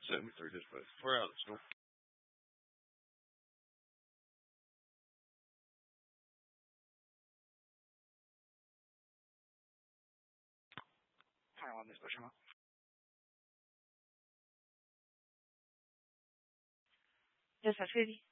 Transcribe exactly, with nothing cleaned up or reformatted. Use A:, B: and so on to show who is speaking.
A: Set me through this place. We're out of the store.
B: 太完美了，是吗？
C: 这小弟弟。